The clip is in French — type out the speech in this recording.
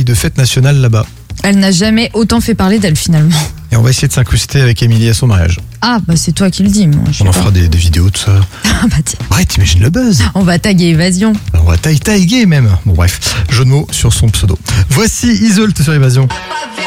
de fête nationale là-bas. Elle n'a jamais autant fait parler d'elle finalement. Et on va essayer de s'incruster avec Émilie à son mariage. Ah bah c'est toi qui le dis, moi. On en fera des vidéos, tout ça. Ah bah tiens. Ouais, t'imagines le buzz. On va taguer Évasion. On va taguer même. Bon bref, jeu de mots sur son pseudo. Voici Iseult sur Évasion.